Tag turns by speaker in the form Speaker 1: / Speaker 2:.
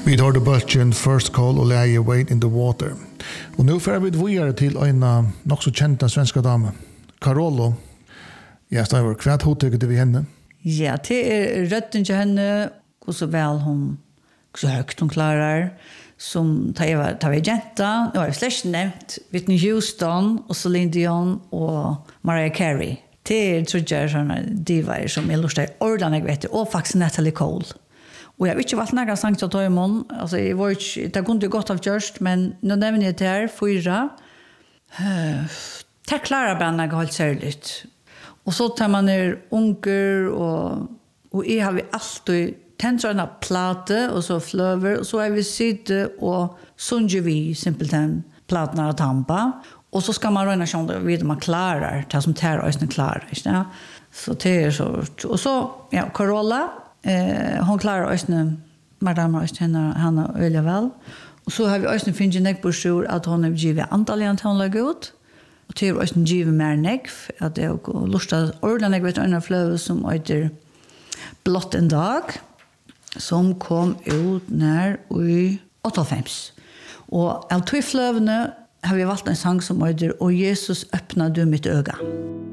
Speaker 1: Vi hörde bölken First Call och läge Wait in the Water. Och nu får vi vidare till en nog så kända svenska dame, Carollo. Ja, Stavor, kvart hotycket vi henne?
Speaker 2: Ja, det rötten till henne, och så väl hon, så högt hon klarar, som tar vi jenta, nu har jag släkt nämnt, Whitney Houston, och Celine Dion, och Mariah Carey. Det tror jag sådana divar som jag lustar ordentligt, vet du, och faktiskt Natalie Cole. Och jag vet inte vad några sankt att ta imorgon. Alltså, jag var inte, det kunde gått av görst, men nu nämner jag det här, 4. Det klarar banden helt särskilt. Och så tar man ner unger, och jag har vi alltid tänt sådana plate, och så flöver, och så är vi sitte och sunger vi simpelthen platerna och tampa. Och så ska man röna sig vid man klarar, det som tar ösnen klarar. Ja? Så det är så. Och så, ja, Carola, hon klarar ösnen, madame ösnen, han har öliga väl. Och så har vi ösnen finns nekborsor att hon har givet antalligen till hon lägger ut. Och det är ösnen givet mer nekv, att det är lustat ordentligt vet en flöv som heter Blott en dag, som kom ut när i 85. Och av två flövene har vi valt en sang som heter Och Jesus öppnade mitt öga.